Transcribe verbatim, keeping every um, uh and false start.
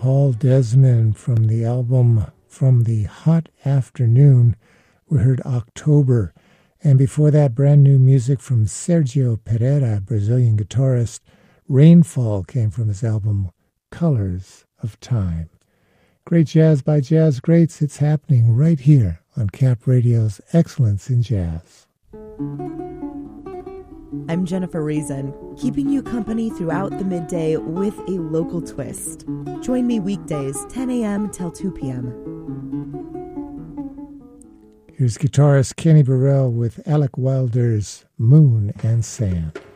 Paul Desmond from the album From the Hot Afternoon. We heard October. And before that, brand new music from Sergio Pereira, Brazilian guitarist. Rainfall came from his album Colors of Time. Great jazz by jazz greats. It's happening right here on Cap Radio's Excellence in Jazz. I'm Jennifer Reason, keeping you company throughout the midday with a local twist. Join me weekdays, ten a.m. till two p.m. Here's guitarist Kenny Burrell with Alec Wilder's Moon and Sand.